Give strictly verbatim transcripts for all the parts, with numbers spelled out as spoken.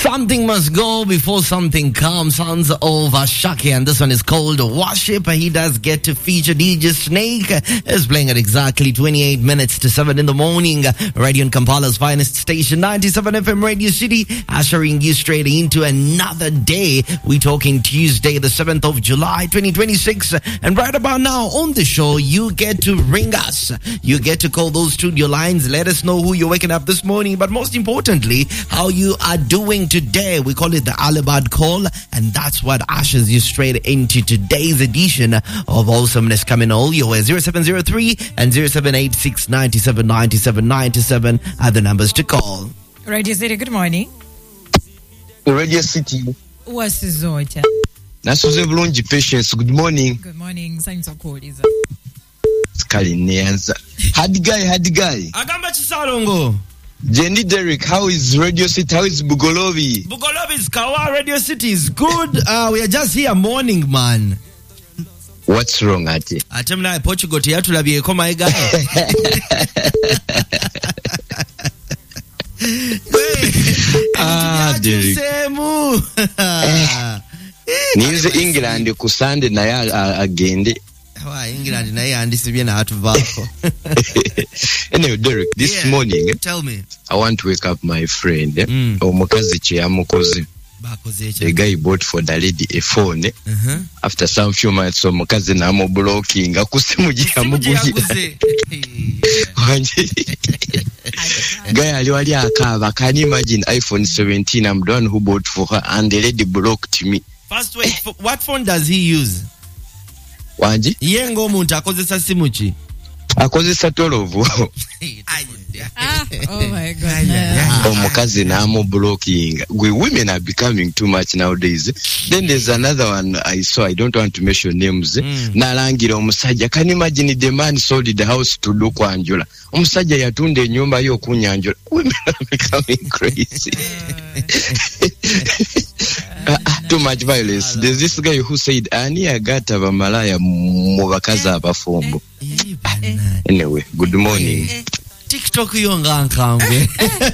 Something must go before something comes. Sounds of Ashaki, and this one is called Worship. He does get to feature D J Snake. Is playing at exactly twenty-eight minutes to seven in the morning. Radio in Kampala's finest station, ninety-seven F M Radio City, ushering you straight into another day. We're talking Tuesday, the seventh of July, twenty twenty-six. And right about now on the show, you get to ring us. You get to call those studio lines. Let us know who you're waking up this morning, but most importantly, how you are doing today. We call it the Alibad Call, and that's what ushers you straight into today's edition of Awesomeness, coming all your way. zero seven zero three and zero seven eight six nine seven nine seven nine seven are the numbers to call. Radio City, good morning. Radio City. What's Zoja? Nasuze bulungi Patience, good morning. Good morning. Signs of call is Skali Neanza. Hard guy, hard guy. Agamba Chisalongo. Jenny Derek, how is Radio City? How is Bugolobi? Bugolobi is Kawa. Radio City is good. Uh, we are just here morning, man. What's wrong, Ati? Atemna Portugal tiyatulabye ko my guy. Ah, Derek. Nize England ku Sunday naye agende. Wa England naye andisibye na hatu vako. Anyway, Derek, this yeah. morning, tell me. I want to wake up my friend. Eh? Mm. Omukazi kye yamukoze. The guy bought for the lady a phone. Uh-huh. After some few months, so mukazi na mo blocking. Akusimu jiamuguzi. Guy aliwali akava. Can you imagine iPhone seventeen? I'm the one who bought for her, and the lady blocked me. First, wait. What phone does he use? Wanji? Yengo muntu akozesa simu ki? Akozesa tolovu. Ah, oh my God. Omukazi na mo blocking. We women are becoming too much nowadays. Then there's another one I saw. I don't want to mention names. Mm. Nalangira omusajja. Can you imagine the man sold the house to do kwanjula? Omusajja yatunde nyumba yo kunyanjula. Women are becoming crazy. uh, too much violence. There's this guy who said ani agata bamalaya mu bakazi abafumbo. Anyway, good morning. TikTok yonga nkambe.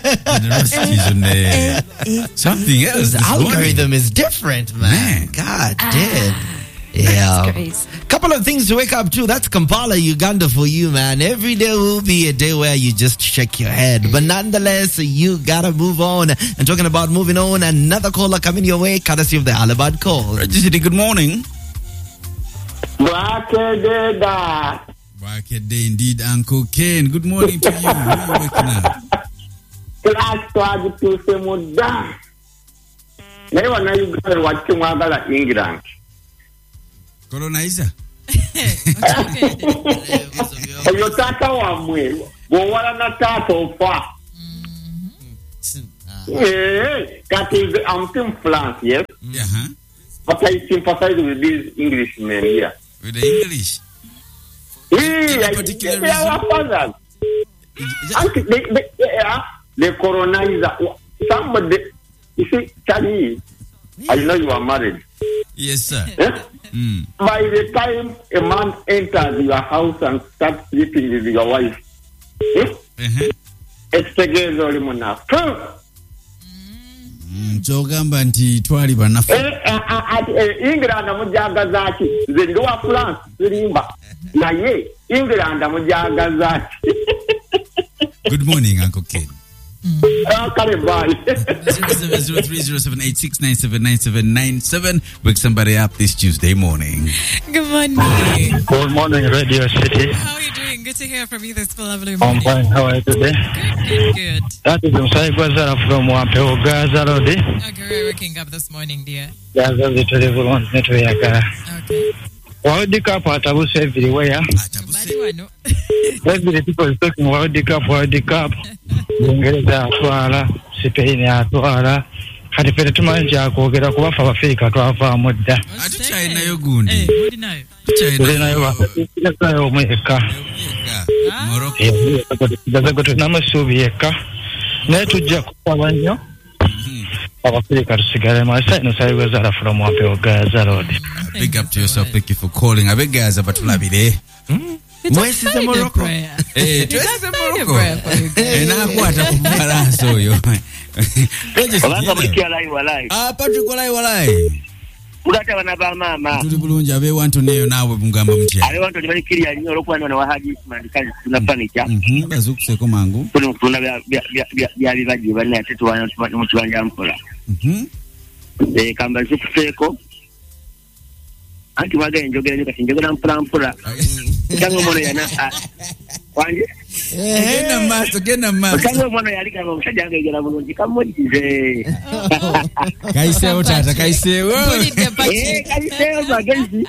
Something else. The algorithm is different, man. man. God damn. Yeah. Couple of things to wake up to. That's Kampala, Uganda for you, man. Every day will be a day where you just shake your head. But nonetheless, you gotta move on. And talking about moving on, another caller coming your way, courtesy of the Alibad Call. Good morning. Wakadeda. Wakadeda, indeed, Uncle Ken. Good morning to you. Who are you waking up? Class twagi tuse muda. Newa na Uganda waki mwagala England. Colonizer. Oyo tata wa mwe. Wawala na tata ofa. Eh, that is, I'm from France, yes? Yeah, huh? But I sympathize with these Englishmen here. With the English? Yeah, they are our fathers. They, they, they, are the colonizer. Somebody, you see, Charlie, I know you are married. Yes, sir. Eh? Mm. By the time a man enters your house and starts sleeping with your wife, eh? Uh-huh. It's together enough. Chogamba nti twali banafu. England mujaga zaki zinduwa France zirimba naye England mujaga zaki. Good morning, Uncle Ken. Okay, bye. zero zero three zero seven eight six nine seven nine seven nine seven. Wake somebody up this Tuesday morning. Good morning. Good morning, Radio City. How are you doing? Good to hear from you this lovely morning. I'm fine. How are you today? Good, good, good. That is Msai Gwazara from Wampeo Gaza Road. Okay, we're waking up this morning, dear. Gaza the terrible one network. Okay. World Cup atabuse everywhere. Every people is talking World Cup, World Cup. Uingereza atwala, Spain atwala. Kati pere tumanja kwogera kubafa bafika twava mudda. Atu China yo gundi. Eh, what nayo? China yo bafika yo mweka. Morocco. Daza goto namasubi yeka. Ne tujja kubanyo. Abafika tusigale masa ino sayiwe zara from Wampeo Gaza Road. Big up to yourself. Thank you for calling. Abegaza batulabire. It's a Mwesi za Friday Morocco. prayer. Eh, It's twese a Friday Morocco. prayer for you guys. Eh, nakwata ku balance oyo. Obanga muri kyalai walai. Ah, Patrick walai walai. Ulata bana ba mama. Tuli bulungi abe wantu neyo nawe mugamba mutya. Ale wantu bali kiriya nnyo olwokuba na wahaji Ismail kazi tuna furniture. Mhm, bazukuseko mangu. Kuno tuna bya bya bya bya bibaji bali ate tuwana mu kibanja mpola. Mhm. Eh kamba zukuseko. Anti waga enjogera nyo kati njogera mpula mpula. Tango mono yana. Wanje? Genda maso, genda maso. Tango mono yali kama omusajja ngegera bulungi kamulize. Kaisewo tata, kaisewo. Eh kaisewo bagezi.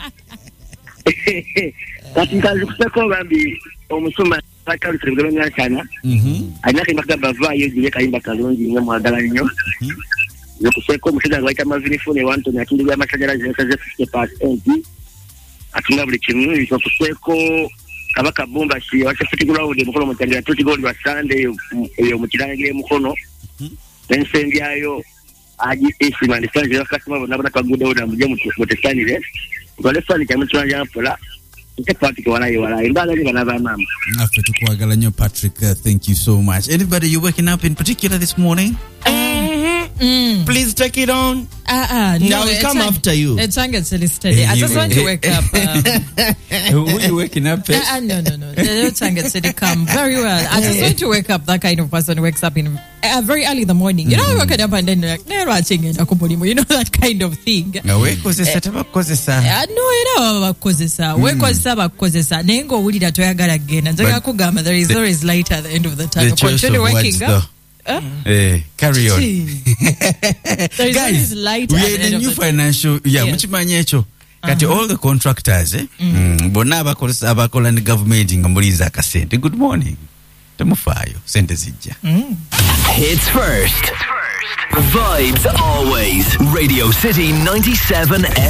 Kati kazi kuseko bambi omusuma pakalu trebelonga sana. Mhm. Anyaka imbaka vayo jiye kaimba kalongi nyo mwagala nnyo. Yokuseko omusajja ngwaita mavinifune wantu nakindi ya masanyalazi nkaze fifty percent. Atunga buli kimu yokuseko kabaka bomba shi wacha futi ground mukono mutangira tuti goli wa Sunday eyo mukirangire mukono. Ensembi ayo aji isi manifanje yakasema nabona kaguda oda muje mutesanire. Ngale fani kama twanja pola. Nke Patrick walai walai mbala ni bana ba mama. After tukwagala nyo Patrick, uh, thank you so much. Anybody you waking up in particular this morning? Mm. Please take it on. Uh, uh, no, Now we come Etang- after you. Etang is still steady. I Eh, just you- want to wake up. Um, Who are you waking up uh, at? uh, no, no, no. Etang is steady. Come very well. I just want to wake up that kind of person who wakes up in uh, very early in the morning. You know, I wake up and then like, "Never watching it, akubulimu." You know that kind of thing. Wekozesa tabakozesa. Uh, no, era bakozesa wekozesa bakozesa naye ng'owulira toyagala kgenda njagala kugamba there is the- always light at the end of the The tunnel. choice Continue of waking words, up. though. Huh? Eh, carry on. There is Guys, always light we at are the in end a of new the financial, yeah, Yeah. mukimanya ekyo. Kati all the contractors, eh? Mm. Bonna abakolesa abakola ne government nga muliza akasente. Good morning. Temufaayo, sente zijja. Hits first. Vibes always. Radio City ninety-seven F M.